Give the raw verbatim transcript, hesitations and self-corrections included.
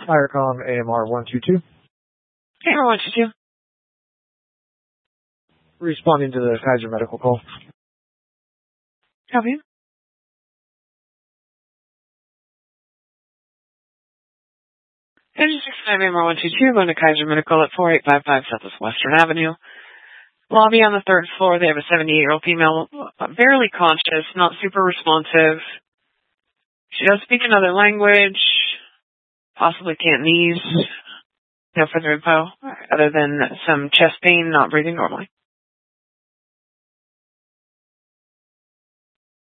Firecom A M R one two two. A M R one two two. Responding to the Kaiser medical call. Copy. Engine six nine A M R one two two, going to Kaiser Medical at four eight five five Southwest Western Avenue. Lobby on the third floor. They have a seventy-eight-year-old female, barely conscious, not super responsive. She does speak another language, possibly Cantonese. No further info, other than some chest pain, not breathing normally.